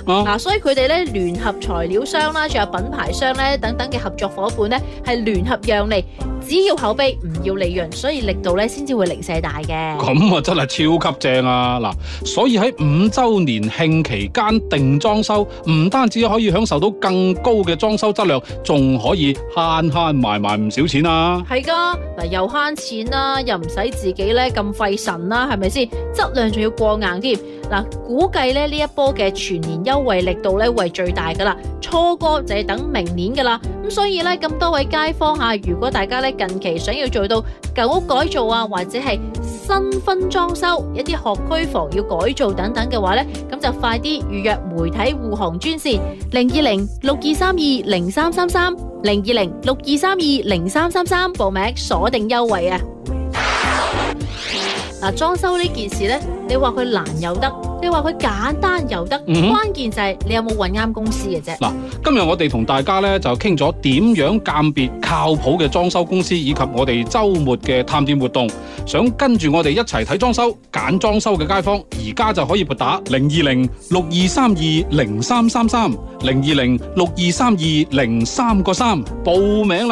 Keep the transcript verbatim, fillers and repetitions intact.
嗱、 啊所以佢哋咧聯合材料商啦，仲有品牌商咧等等嘅合作伙伴咧，係聯合讓利，只要口碑唔要利潤，所以力度咧先至會零舍大嘅。 咁啊真係超級正啊！嗱，所以喺五周年慶期間定裝修，唔單止可以享受到更高嘅裝修質量，仲可以慳慳埋埋唔少錢啊！ 係噶，嗱又慳錢啦，又唔使自己咧咁費神啦，係咪先？質量仲要過硬添。嗱，估計咧呢一波嘅全年優惠力度咧會係最大噶啦，錯過就係等明年噶啦。咁所以咧咁多位街坊吓，如果大家咧近期想要做到舊屋改造啊，或者係新婚裝修一啲學區房要改造等等嘅話咧，咁就快啲預約媒體護航專線零二零六二三二零三三三零二零六二三二零三三三報名鎖定優惠啊！嗱，裝修呢件事呢，你話佢難又得，你話佢簡單又得， 嗯哼關鍵就係你有冇揾啱公司嘅啫。 嗱，今日我哋同大家咧就傾咗點樣鑑別靠譜嘅裝修公司，以及我哋週末嘅探店活動。想跟住我哋一齊睇裝修、揀裝修嘅街坊，而家就可以撥打零二零六二三二零三三三零二零六二三二零三個三報名啦。